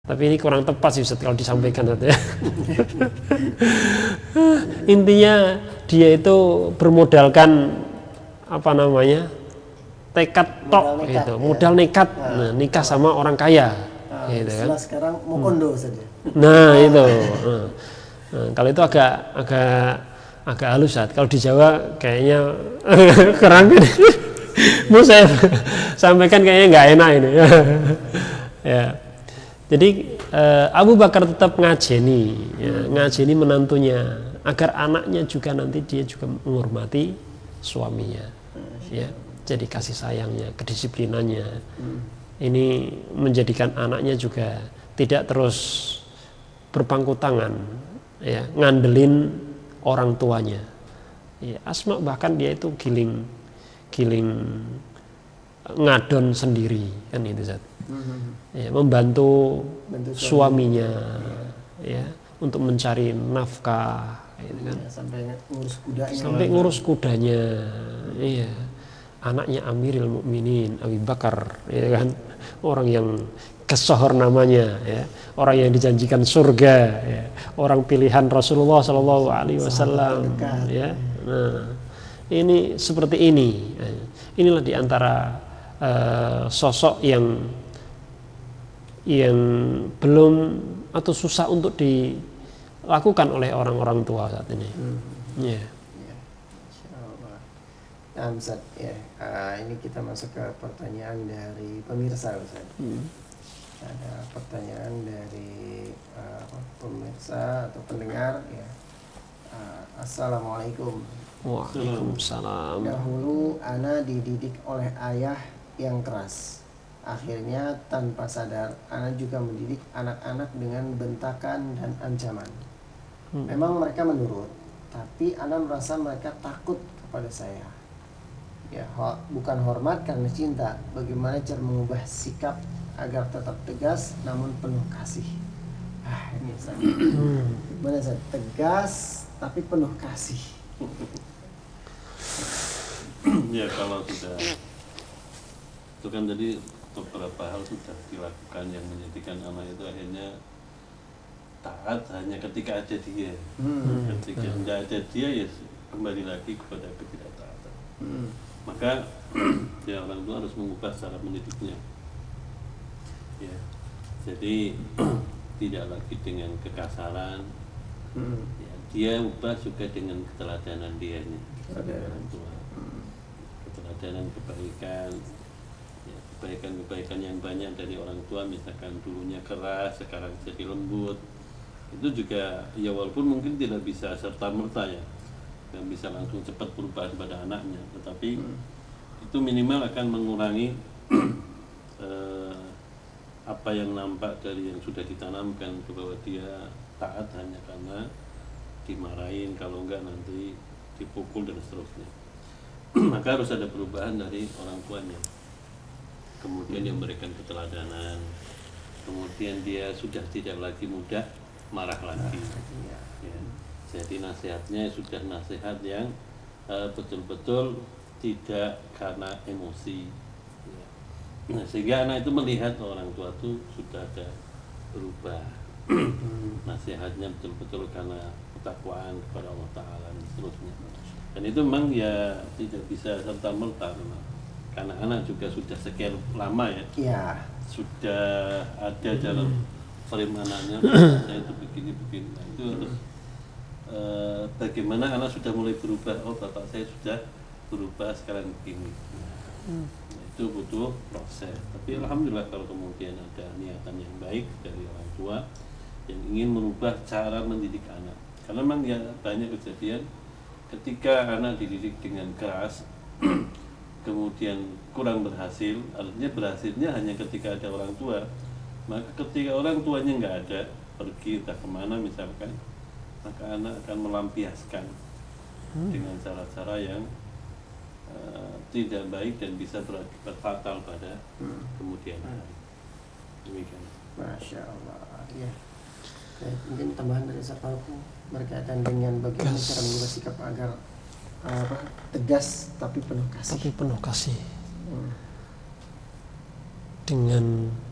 Tapi ini kurang tepat sih Ustaz kalau disampaikan ya. Intinya dia itu bermodalkan apa namanya? Tekad tok gitu, modal nekat. Nah, nikah sama orang kaya. Gitu kan. Sekarang mau kondo saja. Nah, itu. Nah, kalau itu agak halus Ustaz. Kalau di Jawa kayaknya kurang. Mau saya sampaikan kayaknya nggak enak ini. Ya. Jadi Abu Bakar tetap ngajeni menantunya agar anaknya juga nanti dia juga menghormati suaminya, ya. Jadi kasih sayangnya, kedisiplinannya, ini menjadikan anaknya juga tidak terus berpangku tangan, ya, ngandelin orang tuanya. Ya, Asma bahkan dia itu giling ngadon sendiri kan itu Zat. Ya, membantu suaminya ya untuk mencari nafkah gitu kan. Sampai ngurus kudanya. Iya. Anaknya Amiril Mukminin Abu Bakar ya kan. Orang yang kesohor namanya ya. Orang yang dijanjikan surga ya. Orang pilihan Rasulullah sallallahu alaihi wasallam ya. Nah, ini seperti ini. Inilah diantara sosok yang belum atau susah untuk dilakukan oleh orang-orang tua saat ini. Yeah. Nah, Ustaz, ya, ini kita masuk ke pertanyaan dari pemirsa, Ustaz. Ada pertanyaan dari pemirsa atau pendengar, ya. Assalamualaikum. Waalaikumsalam. Dahulu ana dididik oleh ayah yang keras. Akhirnya tanpa sadar ana juga mendidik anak-anak dengan bentakan dan ancaman. Memang mereka menurut, tapi ana merasa mereka takut kepada saya. Ya, bukan hormat karena cinta. Bagaimana cara mengubah sikap agar tetap tegas namun penuh kasih? Ini saya. Gimana saya? Tegas tapi penuh kasih. Ya, kalau sudah itu kan jadi beberapa hal sudah dilakukan yang menjadikan anak itu akhirnya taat hanya ketika ada dia. Ketika tidak ada dia ya kembali lagi kepada ketidaktaatan. Maka ya orang tua harus mengubah cara mendidiknya. Ya, jadi tidak lagi dengan kekasaran. Ya, dia ubah juga dengan keteladanan dia nih. Orang tua. Keteladanan kebaikan. Kebaikan-kebaikan yang banyak dari orang tua, misalkan dulunya keras sekarang jadi lembut, itu juga ya walaupun mungkin tidak bisa serta-merta ya, nggak bisa langsung cepat perubahan pada anaknya, tetapi itu minimal akan mengurangi apa yang nampak dari yang sudah ditanamkan bahwa dia taat hanya karena dimarahin, kalau enggak nanti dipukul dan seterusnya. Maka harus ada perubahan dari orang tuanya. Kemudian dia memberikan keteladanan, kemudian dia sudah tidak lagi mudah marah lagi. Ya. Jadi nasihatnya sudah nasihat yang betul-betul tidak karena emosi. Ya. Nah, sehingga anak itu melihat orang tua itu sudah ada berubah. Nasihatnya betul-betul karena ketakwaan kepada Allah Ta'ala dan seterusnya. Dan itu memang ya tidak bisa serta-merta memang. Karena anak juga sudah sekian lama ya. Sudah ada jalan frame anaknya, saya itu begini-begini. Nah, itu harus bagaimana anak sudah mulai berubah. Oh, bapak saya sudah berubah sekarang begini. Nah, itu butuh proses. Tapi alhamdulillah kalau kemudian ada niatan yang baik dari orang tua yang ingin merubah cara mendidik anak. Karena memang ya banyak kejadian ketika anak dididik dengan keras kemudian kurang berhasil, artinya berhasilnya hanya ketika ada orang tua. Maka ketika orang tuanya nggak ada, pergi entah kemana misalkan, maka anak akan melampiaskan dengan cara-cara yang tidak baik dan bisa berakibat fatal pada kemudian hari. Demikian. Masya Allah. Ya. Mungkin tambahan dari Sarfalku berkaitan dengan bagaimana cara mengubah sikap agar tegas tapi penuh kasih. Dengan